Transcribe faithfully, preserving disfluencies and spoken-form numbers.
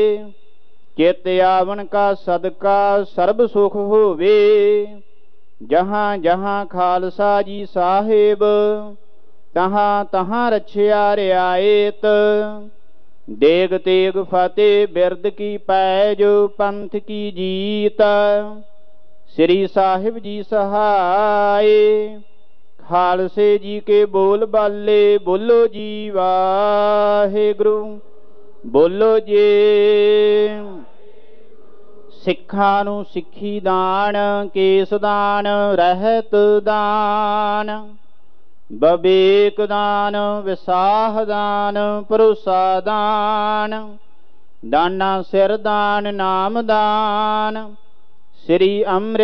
चित आवन का सदका सर्ब सुख होवे। जहाँ जहाँ खालसा जी साहिब तहाँ तहाँ रछिया रियायत। देग तेग फतेह बिरद की पैज पंथ की जीत। श्री साहिब जी सहाय खालसे जी के बोल बाले। बोलो जी वाहिगुरु बोलो जी। सिक्खां नूं सिक्खी दान केस दान रहत दान। बबेक दान विसाह दान भरोसा दान। दाना सिर दान नाम दान। श्री अमृत